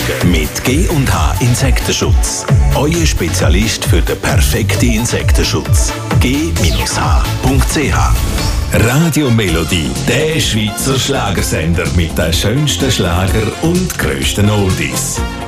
Mit G&H Insektenschutz. Euer Spezialist für den perfekten Insektenschutz. G-H.ch. Radio Melodie, der Schweizer Schlagersender mit den schönsten Schlager und grössten Oldies.